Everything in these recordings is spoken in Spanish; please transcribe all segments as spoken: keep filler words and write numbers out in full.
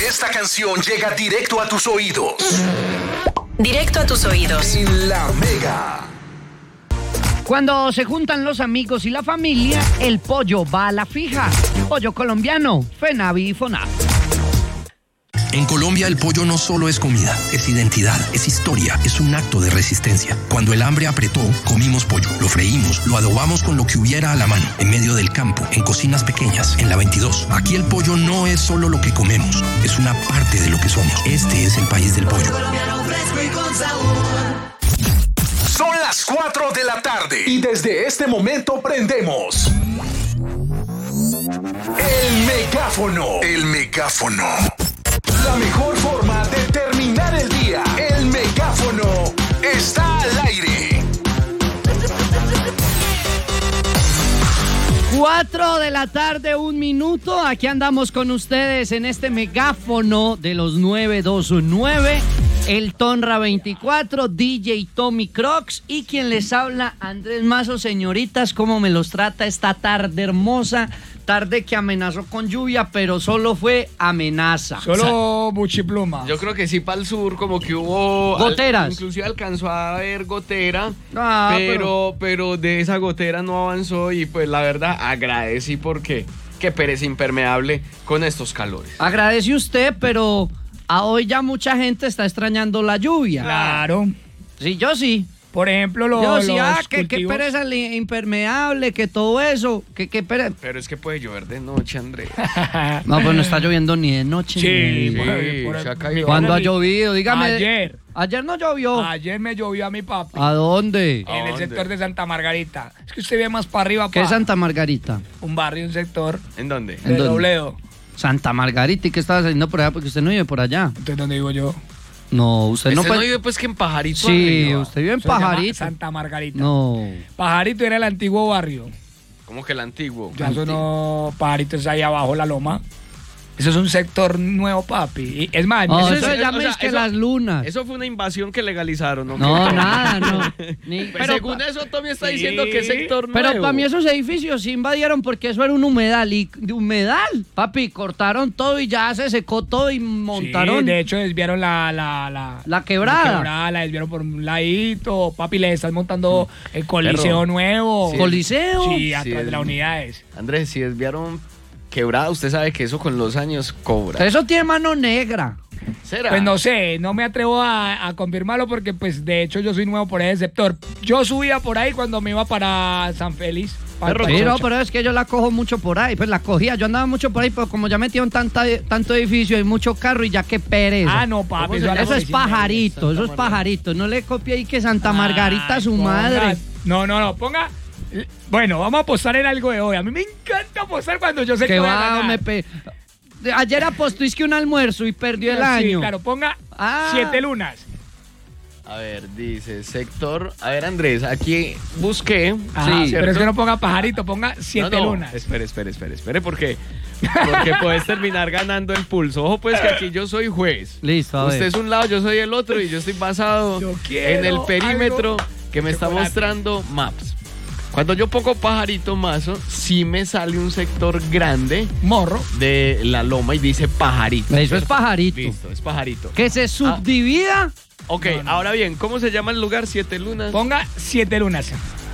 Esta canción llega directo a tus oídos. Directo a tus oídos. En La Mega. Cuando se juntan los amigos y la familia, el pollo va a la fija. Pollo colombiano, FENAVI y FONAP. En Colombia el pollo no solo es comida, es identidad, es historia, es un acto de resistencia. Cuando el hambre apretó, comimos pollo, lo freímos, lo adobamos con lo que hubiera a la mano, en medio del campo, en cocinas pequeñas, en la veintidós. Aquí el pollo no es solo lo que comemos, es una parte de lo que somos. Este es el país del pollo. Son las cuatro de la tarde y desde este momento prendemos el megáfono. El megáfono. La mejor forma de terminar el día. El megáfono está al aire. Cuatro de la tarde, un minuto. Aquí andamos con ustedes en este megáfono de los nueve dos nueve. El Tonra veinticuatro, D J Tommy Crocs y quien les habla, Andrés Mazo. Señoritas, ¿cómo me los trata esta tarde hermosa? Tarde que amenazó con lluvia, pero solo fue amenaza. Solo buchipluma. Yo creo que sí para el sur, como que hubo... Goteras. Al, inclusive alcanzó a haber gotera, Ah, pero, pero de esa gotera no avanzó y pues la verdad agradecí porque qué pereza impermeable con estos calores. Agradece usted, pero a hoy ya mucha gente está extrañando la lluvia. Claro. Sí, yo sí. Por ejemplo, lo, Yo los sí, ah, que, que cultivos. pereza el impermeable, que todo eso, que, que pereza. Pero es que puede llover de noche, Andrés. No, pues no está lloviendo ni de noche. Sí, ni de- Sí, por- se ha por- caído. ¿Cuándo ha llovido? Dígame. Ayer. Ayer no llovió. Ayer me llovió a mi papi. ¿A dónde? ¿A En el dónde? sector de Santa Margarita. Es que usted ve más para arriba, ¿Qué pa. es Santa Margarita? Un barrio, un sector ¿En dónde? ¿En de dónde? Robledo. Santa Margarita, ¿y qué estaba haciendo por allá? Porque usted no vive por allá. Entonces, ¿dónde digo yo? No, usted ¿Usted no no puede. vive pues que en Pajarito Sí, arriba? usted vive en Eso se llama Pajarito. Santa Margarita. No. Pajarito era el antiguo barrio. Como que el antiguo. Ya eso no... Pajarito es ahí abajo, la loma. Eso es un sector nuevo, papi. Y es más, No, eso eso es- se llama o sea, es que eso- las lunas. Eso fue una invasión que legalizaron, ¿no? No, ¿Qué? nada, no. Ni- Pues pero según pa- eso, Tommy está Sí. diciendo que es sector nuevo. Pero para mí esos edificios sí invadieron porque eso era un humedal. Y de humedal, papi, cortaron todo y ya se secó todo y montaron. Sí, de hecho desviaron la... La, la, La quebrada. La quebrada, la desviaron por un ladito. Papi, le están montando el coliseo Perro. nuevo. Sí. ¿Coliseo? Sí, atrás Sí, de es- las unidades. Andrés, si desviaron quebrada, usted sabe que eso con los años cobra. Eso tiene mano negra. ¿Será? Pues no sé, no me atrevo a, a confirmarlo porque pues de hecho yo soy nuevo por ese sector. Yo subía por ahí cuando me iba para San Félix. para Perro, Sí, no, Pachocha. pero es que yo la cojo mucho por ahí. Pues la cogía, yo andaba mucho por ahí, pero como ya metieron tanta, tanto edificio y mucho carro y ya qué pereza. Ah, no, papi. ¿Cómo se eso, llama? era Eso es por pajarito, Santa eso es Margarita. pajarito. No le copie ahí que Santa Ay, Margarita, su ponga- madre. No, no, no, ponga... Bueno, vamos a apostar en algo de hoy. A mí me encanta apostar cuando yo sé que, Que voy a va, ganar. me pe... Ayer apostó es que un almuerzo y perdió el Sí, año. claro, ponga Ah. siete lunas. A ver, dice sector... A ver, Andrés, aquí busqué. Ajá, Sí, pero es que no ponga pajarito, ponga siete no, no, lunas. Espere, espere, espere, espere, porque, porque puedes terminar ganando el pulso. Ojo, pues que aquí yo soy juez. Listo, a Usted ver. es un lado, yo soy el otro y yo estoy basado Yo quiero en el perímetro algo que me está chocolate. mostrando Maps. Cuando yo pongo pajarito mazo, sí me sale un sector grande Morro. de la loma y dice pajarito. Eso es pajarito. Listo, es pajarito. Que se subdivida. Ok, No, no. ahora bien, ¿cómo se llama el lugar? Siete lunas. Ponga siete lunas.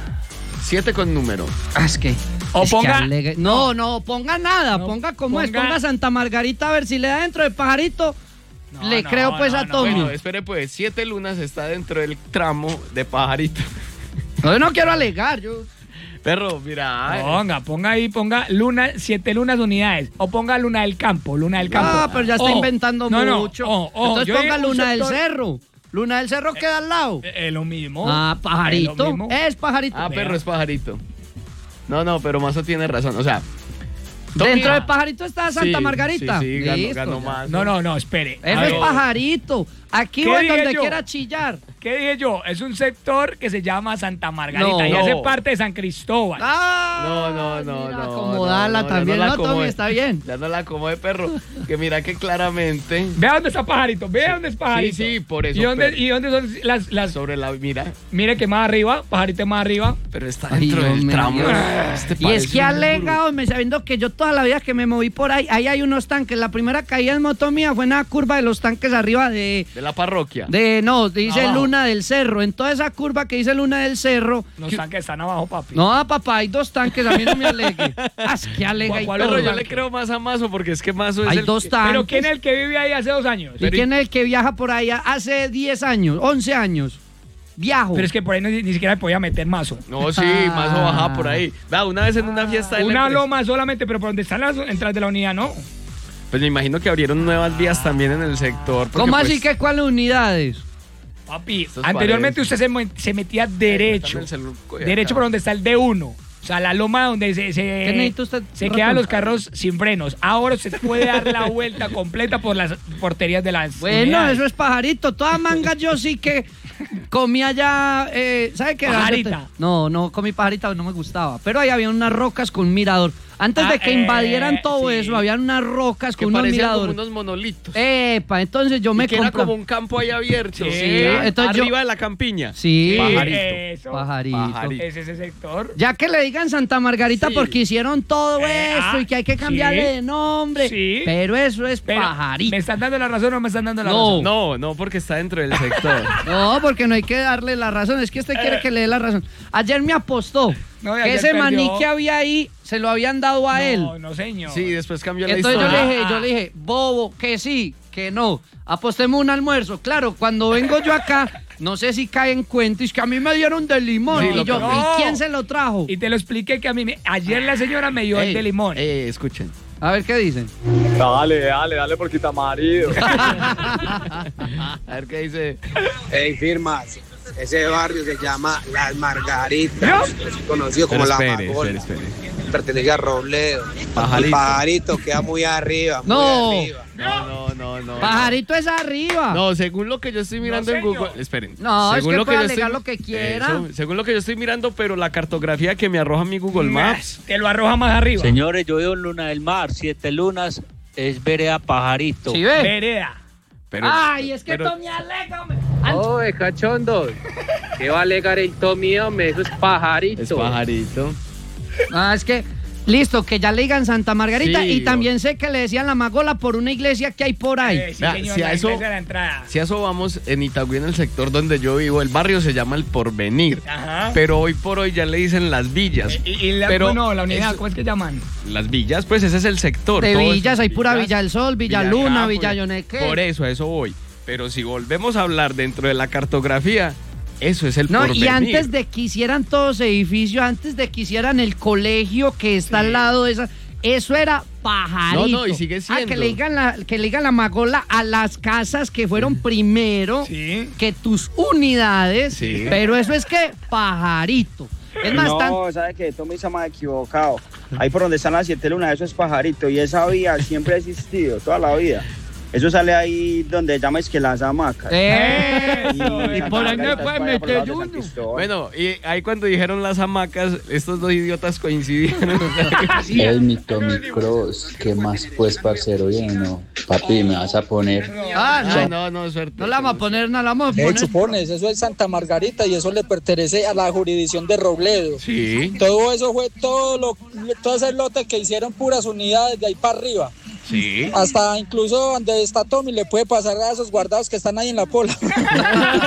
Siete con número. Ah, es que. O es que ponga- alegre- No, no, ponga nada. No, ponga como es. ponga- Ponga Santa Margarita a ver si le da dentro de pajarito. No, le no, creo pues no, a no, Tommy. Bueno, espere pues, siete lunas está dentro del tramo de pajarito. No, yo no quiero alegar. Yo. Perro, mira. ay, Ponga, ponga ahí, ponga luna, siete lunas unidades. O ponga luna del campo, luna del campo. Ah, pero ya está Ojo, inventando no, no, mucho. ojo, ojo, Entonces yo ponga dije un Luna del sector- Cerro. Luna del Cerro queda al lado. Eh, Es lo mismo. Ah, Es pajarito. lo mismo. Es pajarito. Ah, Vea. perro, es pajarito. No, no, pero Mazo tiene razón. O sea, Dentro Tommy- de pajarito está Santa Sí, Margarita. Sí, sí, ganó, Listo, ganó ya. más. No, no, no, espere. Eso A es ver, pajarito. Aquí ¿Qué o en dije donde yo? quiera chillar. ¿Qué dije yo? Es un sector que se llama Santa Margarita No. y No. hace parte de San Cristóbal. Ah, No, no, no, mira, no. acomodarla no, no, también. ya No, la Tommy, acomodé. está bien. Ya no la como de perro. Que mira que claramente. Vea dónde está pajarito, vea dónde es pajarito. Sí, sí, por eso, ¿Y dónde, pero- y dónde son las, las... Sobre la. Mira, Mire que más arriba, pajarito más arriba. pero está Ay, dentro Dios del mío. tramo. Ah, Este Y es parece que un alega, muro. hombre, sabiendo que yo toda la vida que me moví por ahí, ahí hay unos tanques. La primera caída en moto mía fue en la curva de los tanques arriba de... De la parroquia. De, no, dice Abajo. Luna del Cerro. En toda esa curva que dice Luna del Cerro... Los tanques están abajo, papi. No, papá, hay dos tanques, a mí no me alegue. Ah, es que alega y ¿Cuál todo. Pero yo tanque? le creo más a Mazo porque es que Mazo es Hay el dos que- tanques. Pero ¿quién es el que vive ahí hace dos años? ¿Y quién es el que viaja por ahí hace diez años, once años? Viajo. Pero es que por ahí no- ni, ni siquiera me podía meter mazo. No, sí, Ah. Mazo bajaba por ahí. Vea, una vez en una fiesta de la Una empresa- loma solamente, pero por donde están las entradas de la unidad, ¿no? Pues me imagino que abrieron nuevas vías también en el sector. porque, ¿Cómo pues, así que cuáles unidades? Papi, Estos anteriormente paredes. usted se, mo- se metía derecho. el celular de Derecho acá. por donde está el D uno. O sea, la loma donde se, se, ¿Qué necesita usted, se ratón? quedan los carros sin frenos. Ahora se puede dar la vuelta completa por las porterías de las Bueno, unidades. eso es pajarito. Toda manga yo sí que comía ya, eh, ¿sabe qué? Pajarita. No, no comí pajarita, no me gustaba. Pero ahí había unas rocas con mirador. Antes Ah, de que eh, invadieran todo sí. eso, habían unas rocas Que con unos parecían como miradores. unos monolitos. Epa, entonces yo me Y que era compraba. como un campo ahí abierto. Sí, entonces yo- Arriba de la campiña. Sí, Pajarito. Eso. pajarito. Pajarito. Es ese sector. Ya que le digan Santa Margarita Sí. porque hicieron todo Eh, esto ah, y que hay que cambiarle sí. de nombre. Sí. Pero eso es Pero, pajarito. ¿me están dando la razón o no me están dando la No. razón? No, no, porque está dentro del sector. No, porque no hay que darle la razón. Es que usted quiere que le dé la razón. Ayer me apostó No, y que ayer ese perdió. maní que había ahí se lo habían dado a él. No, no, señor. Sí, después cambió la Entonces yo le historia. dije, yo le dije, bobo, que sí, que no. Apostemos un almuerzo. Claro, cuando vengo yo acá, no sé si cae en cuenta, es que a mí me dieron de limón. Sí, y lo yo, que- ¿y No. quién se lo trajo? Y te lo expliqué que a mí, me- ayer la señora me dio el Ey, de limón. ey, escuchen. A ver qué dicen. Dale, dale, dale por quita marido. A ver qué dice. Ey, firmas. Ese barrio se llama Las Margaritas, es conocido como Pero La espere, Magola. espere, espere. Pertenece a Robledo. Pajarito. El pajarito queda muy arriba, muy No. arriba. No, no, no, no. Pajarito es arriba. No, según lo que yo estoy mirando No, en señor. Google. Esperen. No, es según que lo puede yo alegar lo que quiera. Eso, según lo que yo estoy mirando, pero la cartografía que me arroja mi Google Maps. Te lo arroja más arriba. Señores, yo vivo en Luna del Mar, siete lunas, es vereda Pajarito. ¿Sí ve? Vereda. Pero, Ay, es que pero- Tommy alega, hombre. Oye, cachondo. ¿Qué va a alegar el Tommy, hombre? Eso es pajarito. Es pajarito. Ah, es que, listo, que ya le digan Santa Margarita. Sí, y también sé que le decían la Magola por una iglesia que hay por ahí. Eh, sí, Vea, señor, si a la eso- iglesia de la entrada. Si a eso vamos, en Itagüí, en el sector donde yo vivo, el barrio se llama El Porvenir. Ajá. Pero hoy por hoy ya le dicen Las Villas. Eh, Y, y la, Pero bueno, la unidad, eso- ¿cómo es que llaman? Las Villas, pues ese es el sector. De todo es villas, hay pura villas. Villa del Sol, Villa Villa Luna, Campo, Villa Yoneque. Por eso, a eso voy. Pero si volvemos a hablar dentro de la cartografía, eso es el No, Porvenir. y antes de que hicieran todos edificios, antes de que hicieran el colegio que está al lado de esa, eso era pajarito. No, no, y sigue Ah, siendo. que le digan la, que le digan la Magola a las casas que fueron primero Sí. que tus unidades, Sí. pero eso es que pajarito. Es más, tan- No, ¿sabe qué? Tommy está más equivocado. Ahí por donde están las siete lunas, eso es pajarito. Y esa vía siempre ha existido, toda la vida. Eso sale ahí donde llamáis que las hamacas. ¡Eh! Eso, Y por ahí me Margarita puede es para allá por el meter lado de San uno. Cristóbal. Bueno, y ahí cuando dijeron las hamacas, estos dos idiotas coincidieron. Ey, mi Tommy Cross, ¿qué más pues, parcero? Bien, no. Papi, me vas a poner. Ah, no, Ah, no, no, suerte. no la vamos a poner, no la vamos a Eh, poner. chupones, eso es Santa Margarita y eso le pertenece a la jurisdicción de Robledo. Sí, Todo eso fue todo lo, todo ese lote que hicieron puras unidades de ahí para arriba. sí. Hasta incluso donde está Tommy le puede pasar a esos guardados que están ahí en la pola.